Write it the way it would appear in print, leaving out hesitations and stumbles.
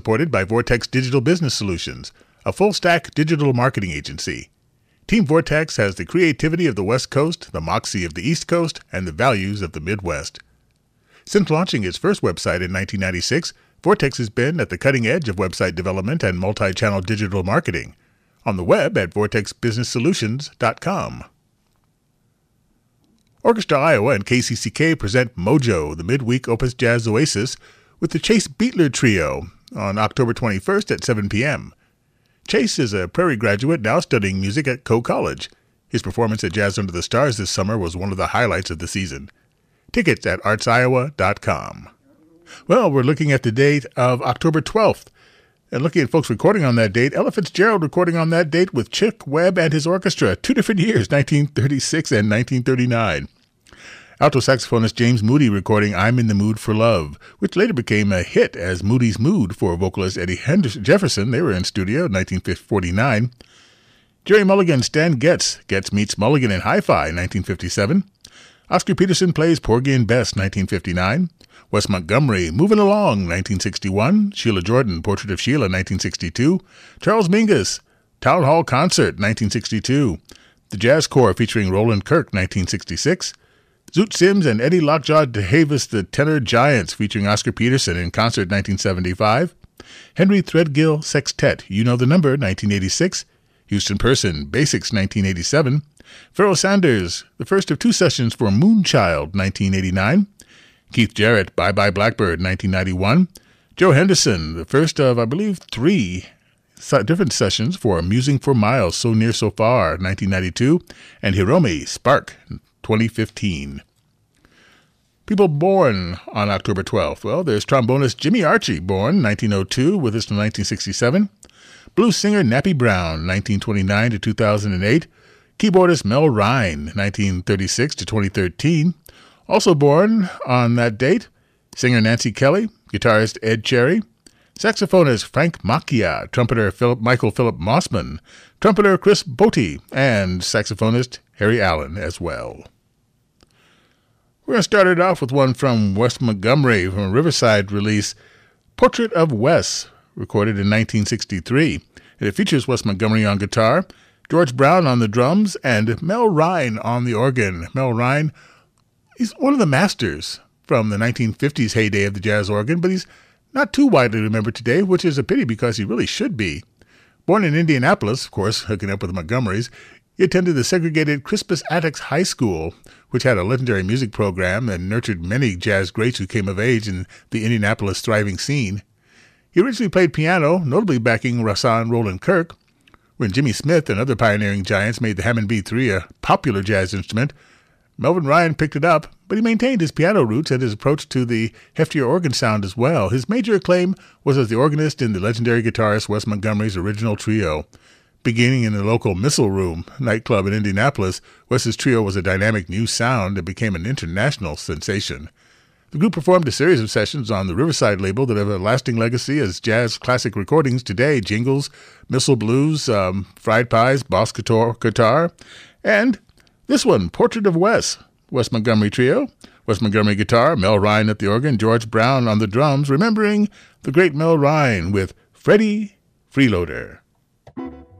Supported by Vortex Digital Business Solutions, a full-stack digital marketing agency. Team Vortex has the creativity of the West Coast, the moxie of the East Coast, and the values of the Midwest. Since launching its first website in 1996, Vortex has been at the cutting edge of website development and multi-channel digital marketing. On the web at vortexbusinesssolutions.com. Orchestra Iowa and KCCK present Mojo, the midweek Opus Jazz Oasis, with the Chase Beatler Trio on October 21st at 7 p.m. Chase is a Prairie graduate now studying music at Coe College. His performance at Jazz Under the Stars this summer was one of the highlights of the season. Tickets at artsiowa.com. Well, we're looking at the date of October 12th. And looking at folks recording on that date, Ella Fitzgerald recording on that date with Chick Webb and his orchestra, 2 different years, 1936 and 1939. Alto saxophonist James Moody recording I'm in the Mood for Love, which later became a hit as Moody's Mood for vocalist Eddie Jefferson. They were in studio in 1949. Jerry Mulligan, Stan Getz. Getz meets Mulligan in Hi-Fi, 1957. Oscar Peterson plays Porgy and Bess, 1959. Wes Montgomery, Moving Along, 1961. Sheila Jordan, Portrait of Sheila, 1962. Charles Mingus, Town Hall Concert, 1962. The Jazz Corps featuring Roland Kirk, 1966. Zoot Sims and Eddie Lockjaw DeHavis, the Tenor Giants, featuring Oscar Peterson in concert, 1975. Henry Threadgill Sextet, You Know the Number, 1986. Houston Person, Basics, 1987. Pharoah Sanders, the first of 2 sessions for Moonchild, 1989. Keith Jarrett, Bye Bye Blackbird, 1991. Joe Henderson, the first of, I believe, 3 different sessions for Musing for Miles, So Near So Far, 1992. And Hiromi, Spark, 2015. People born on October 12th. Well, there's trombonist Jimmy Archie, born 1902 with us from 1967. Blues singer Nappy Brown, 1929 to 2008. Keyboardist Mel Rhine, 1936 to 2013. Also born on that date, singer Nancy Kelly, guitarist Ed Cherry, saxophonist Frank Macchia, trumpeter Michael Philip Mossman, trumpeter Chris Botti, and saxophonist Harry Allen as well. We're going to start it off with one from Wes Montgomery from a Riverside release, Portrait of Wes, recorded in 1963. It features Wes Montgomery on guitar, George Brown on the drums, and Mel Rhine on the organ. Mel Rhine, he's one of the masters from the 1950s heyday of the jazz organ, but he's not too widely remembered today, which is a pity because he really should be. Born in Indianapolis, of course, hooking up with the Montgomerys, he attended the segregated Crispus Attucks High School, which had a legendary music program and nurtured many jazz greats who came of age in the Indianapolis thriving scene. He originally played piano, notably backing Rahsaan Roland Kirk. When Jimmy Smith and other pioneering giants made the Hammond B3 a popular jazz instrument, Melvin Ryan picked it up, but he maintained his piano roots and his approach to the heftier organ sound as well. His major acclaim was as the organist in the legendary guitarist Wes Montgomery's original trio. Beginning in the local Missile Room nightclub in Indianapolis, Wes's trio was a dynamic new sound that became an international sensation. The group performed a series of sessions on the Riverside label that have a lasting legacy as jazz classic recordings today: Jingles, Missile Blues, Fried Pies, Boss Guitar, and this one, Portrait of Wes. Wes Montgomery Trio, Wes Montgomery guitar, Mel Rhine at the organ, George Brown on the drums, remembering the great Mel Rhine with Freddie Freeloader.